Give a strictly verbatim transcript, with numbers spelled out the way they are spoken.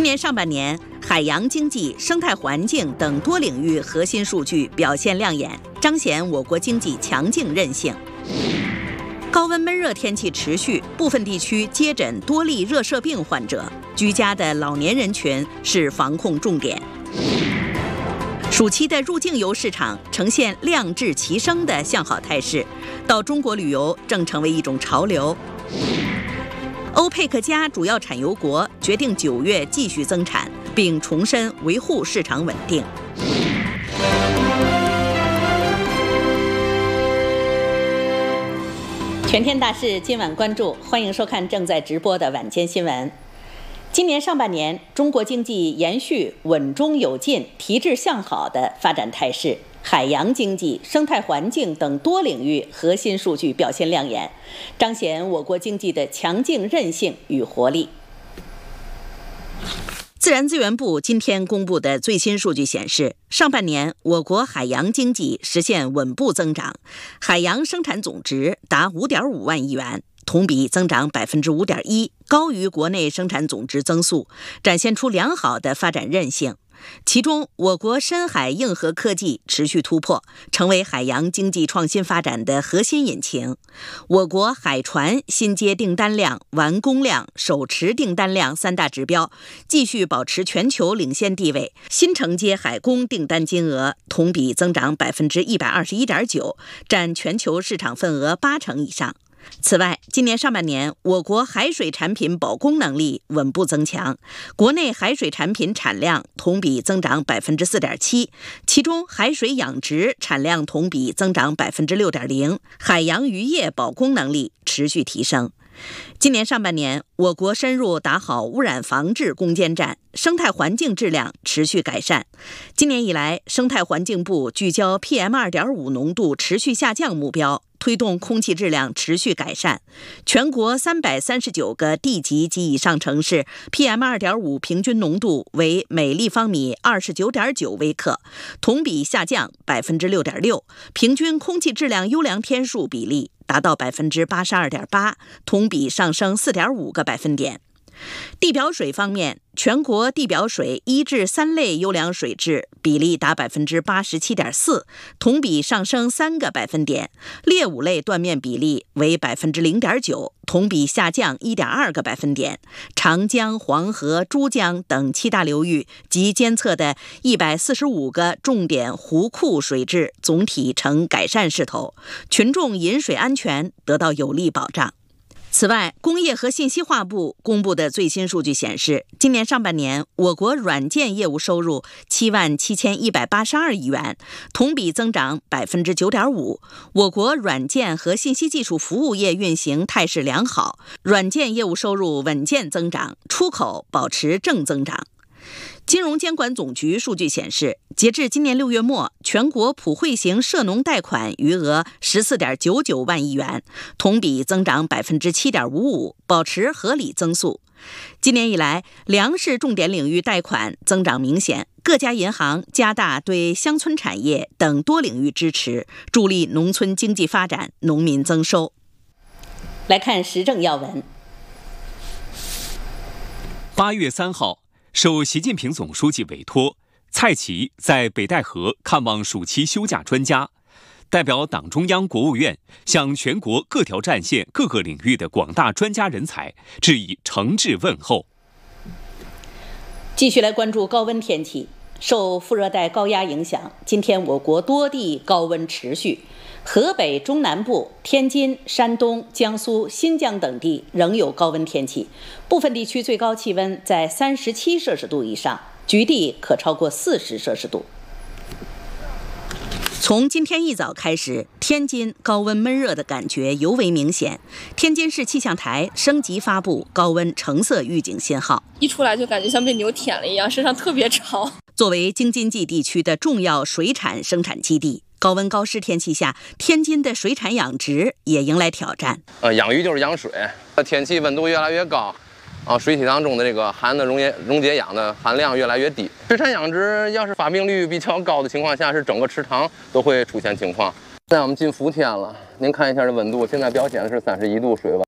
年上半年，海洋经济、生态环境等多领域核心数据表现亮眼，彰显我国经济强劲韧性。高温闷热天气持续，部分地区接诊多例热射病患者，居家的老年人群是防控重点。暑期的入境游市场呈现量质齐升的向好态势，到中国旅游正成为一种潮流。欧佩克加主要产油国决定九月继续增产，并重申维护市场稳定。全天大事今晚关注，欢迎收看正在直播的晚间新闻。今年上半年，中国经济延续稳中有进、提质向好的发展态势，海洋经济、生态环境等多领域核心数据表现亮眼，彰显我国经济的强劲韧性与活力。自然资源部今天公布的最新数据显示，上半年我国海洋经济实现稳步增长，海洋生产总值达五点五万亿元，同比增长百分之五点一，高于国内生产总值增速，展现出良好的发展韧性。其中，我国深海硬核科技持续突破，成为海洋经济创新发展的核心引擎。我国海船新接订单量、完工量、手持订单量三大指标继续保持全球领先地位，新承接海工订单金额同比增长百分之一百二十一点九，占全球市场份额八成以上。此外，今年上半年，我国海水产品保供能力稳步增强，国内海水产品产量同比增长百分之四点七，其中海水养殖产量同比增长百分之六点零，海洋渔业保供能力持续提升。今年上半年，我国深入打好污染防治攻坚战，生态环境质量持续改善。今年以来，生态环境部聚焦 P M 二点五 浓度持续下降目标，推动空气质量持续改善。全国三百三十九个地级及以上城市 P M 二点五 平均浓度为每立方米 二十九点九微克，同比下降百分之六点六，平均空气质量优良天数比例达到百分之八十二点八，同比上升四点五个百分点。地表水方面，全国地表水一至三类优良水质比例达百分之八十七点四，同比上升三个百分点；劣五类断面比例为百分之零点九，同比下降一点二个百分点。长江、黄河、珠江等七大流域及监测的一百四十五个重点湖库水质总体呈改善势头，群众饮水安全得到有力保障。此外，工业和信息化部公布的最新数据显示，今年上半年我国软件业务收入七万七千一百八十二亿元，同比增长百分之九点五。我国软件和信息技术服务业运行态势良好，软件业务收入稳健增长，出口保持正增长。金融监管总局数据显示，截至今年六月末，全国普惠型涉农贷款余额十四点九九万亿元，同比增长百分之七点五五，保持合理增速。今年以来，粮食重点领域贷款增长明显，各家银行加大对乡村产业等多领域支持，助力农村经济发展、农民增收。来看时政要闻。 八月三号。受习近平总书记委托，蔡奇在北戴河看望暑期休假专家，代表党中央、国务院向全国各条战线各个领域的广大专家人才致以诚挚问候。 继续来关注高温天气。受副热带高压影响，今天我国多地高温持续，河北中南部、天津、山东、江苏、新疆等地仍有高温天气，部分地区最高气温在三十七摄氏度以上，局地可超过四十摄氏度。从今天一早开始，天津高温闷热的感觉尤为明显。天津市气象台升级发布高温橙色预警信号， 一出来就感觉像被牛舔了一样，身上特别潮。 作为京津冀地区的重要水产生产基地，高温高湿天气下，天津的水产养殖也迎来挑战。 呃，养鱼就是养水，天气温度越来越高，啊，水体当中的这个含的溶液溶解氧的含量越来越低。水产养殖要是发病率比较高的情况下，是整个池塘都会出现情况。现在我们进伏天了，您看一下这温度，现在表显的是三十一度水温。